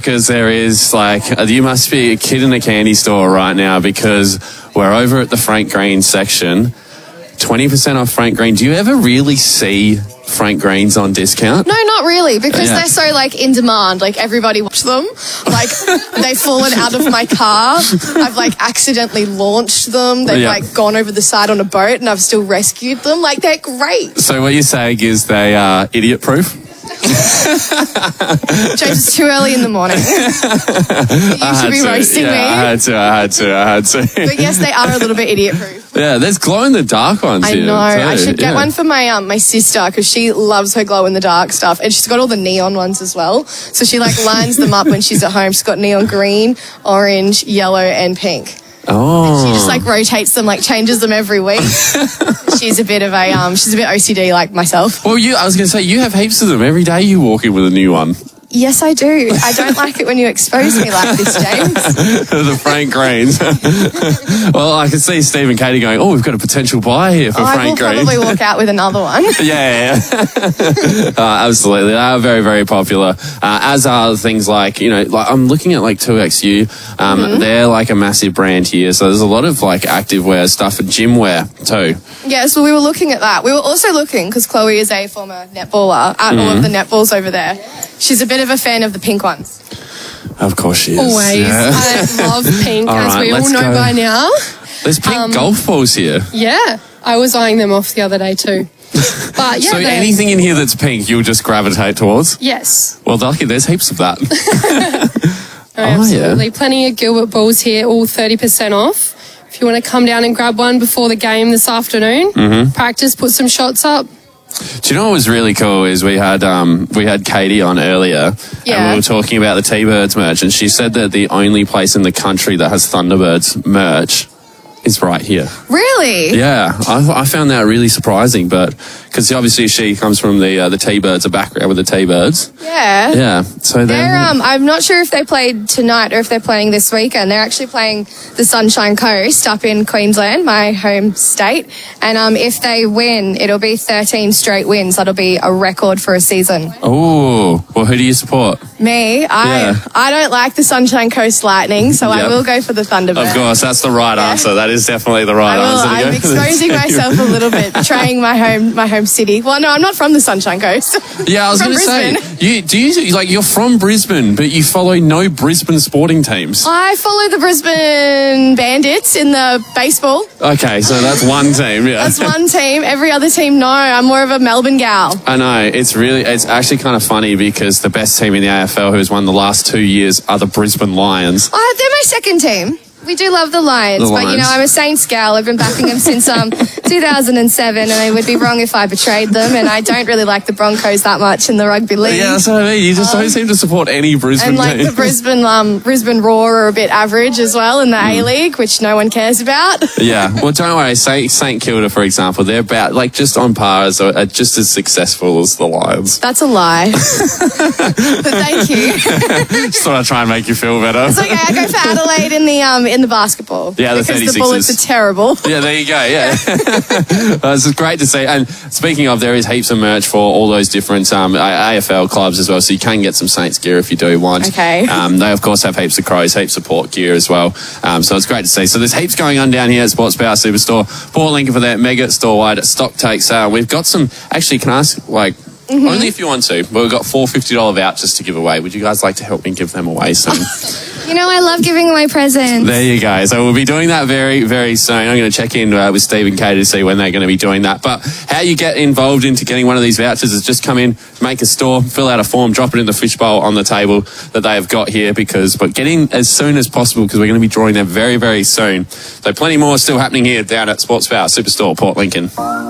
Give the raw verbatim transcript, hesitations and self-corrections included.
because there is, like, you must be a kid in a candy store right now because we're over at the Frank Green section. twenty percent off Frank Green. Do you ever really see Frank Greens on discount? No, not really, because Yeah. they're so, like, in demand. Like, everybody watch them. Like, they've fallen out of my car. I've, like, accidentally launched them. They've, Yeah. like, gone over the side on a boat, and I've still rescued them. Like, they're great. So what you're saying is they are idiot-proof? James, it's too early in the morning. You should be to. roasting yeah, me. I had to, I had to, I had to. But yes, they are a little bit idiot-proof. Yeah, there's glow-in-the-dark ones I here, know. too. I should get Yeah. one for my um my sister because she loves her glow in the dark stuff, and she's got all the neon ones as well. So she like lines them up when she's at home. She's got neon green, orange, yellow, and pink. Oh. She just like rotates them, like changes them every week. She's a bit of a um she's a bit O C D like myself. Well, you. I was going to say, you have heaps of them. Every day you walk in with a new one. Yes, I do. I don't like it when you expose me like this, James. The Frank Greens. Well, I can see Steve and Katie going, oh, we've got a potential buy here for Oh, I will Frank Greens. probably walk out with another one. Yeah, yeah. uh, absolutely. They are very, very popular. Uh, as are things like, you know, like I'm looking at like two X U. Um, Mm-hmm. They're like a massive brand here. So there's a lot of like activewear stuff and gym wear too. Yeah, so we were looking at that. We were also looking, because Chloe is a former netballer, at all Mm-hmm. of the netballs over there. She's a bit of a fan of the pink ones. Of course she is. Always. Yeah. I love pink, All as right, we all let's know go. by now. There's pink Um, golf balls here. Yeah, I was eyeing them off the other day too. But yeah, So they're- anything in here that's pink, you'll just gravitate towards? Yes, Well, lucky there's heaps of that. oh, yeah. absolutely. Plenty of Gilbert balls here, all thirty percent off. If you want to come down and grab one before the game this afternoon, Mm-hmm. practice, put some shots up. Do you know what was really cool is we had um, we had Katie on earlier Yeah. and we were talking about the T-Birds merch, and she said that the only place in the country that has Thunderbirds merch is right here. Really? Yeah, I, I found that really surprising, but because obviously she comes from the uh, the T-Birds, a background with the T-Birds. Yeah. Yeah, so They're, then um, I'm not sure if they played tonight or if they're playing this weekend. They're actually playing the Sunshine Coast up in Queensland, my home state. And um, if they win, it'll be thirteen straight wins. That'll be a record for a season. oh, well, who do you support? Me, I Yeah. I don't like the Sunshine Coast Lightning, so Yep. I will go for the Thunderbirds. Of course, that's the right Yeah. answer. That is definitely the right I will, answer. to I'm go for the exposing team. myself a little bit, betraying my home my home city. Well, no, I'm not from the Sunshine Coast. Yeah, I was From going to say, Brisbane. you do you like you're from Brisbane, but you follow no Brisbane sporting teams. I follow the Brisbane Bandits in the baseball. Okay, so that's one team. Yeah, That's one team. Every other team, no. I'm more of a Melbourne gal. I know. It's really, it's actually kind of funny because the best team in the A F L who's won the last two years are the Brisbane Lions. Oh, they're my second team. We do love the Lions, The but you Lions. know, I'm a Saints gal. I've been backing them since um two thousand seven, and I would be wrong if I betrayed them. And I don't really like the Broncos that much in the rugby league. Yeah, that's what I mean. You just don't seem to support any Brisbane And like team. the Brisbane, um, Brisbane Roar are a bit average as well in the Mm. A League, which no one cares about. Yeah, well, don't worry. Saint Saint Kilda, for example, they're about like just on par as are just as successful as the Lions. That's a lie. But thank you. Just thought I'd try and make you feel better. It's okay. I go for Adelaide in the um in the basketball. Yeah, the because the thirty-sixers. Bullets are terrible. Yeah, there you go. Yeah, uh, it's great to see. And speaking of, there is heaps of merch for all those different um, A F L clubs as well. So you can get some Saints gear if you do want. Okay. Um, they of course have heaps of Crows, heaps of Port gear as well. Um, so it's great to see. So there's heaps going on down here at Sports Power Superstore. Port Lincoln for that mega store wide stock take sale. We've got some. Actually, can I ask like? Mm-hmm. Only if you want to. But we've got four fifty dollar vouchers to give away. Would you guys like to help me give them away soon? You know, I love giving away presents. There you go. So we'll be doing that very, very soon. I'm going to check in uh, with Steve and Katie to see when they're going to be doing that. But how you get involved into getting one of these vouchers is just come in, make a store, fill out a form, drop it in the fishbowl on the table that they have got here. Because, but get in as soon as possible because we're going to be drawing them very, very soon. So plenty more still happening here down at Sports Power Superstore, Port Lincoln.